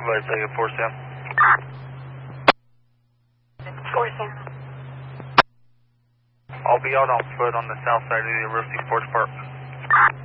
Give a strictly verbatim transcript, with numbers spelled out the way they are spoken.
Everybody take it four seven. Four seven. I'll be out on foot on the south side of the University Sports Park.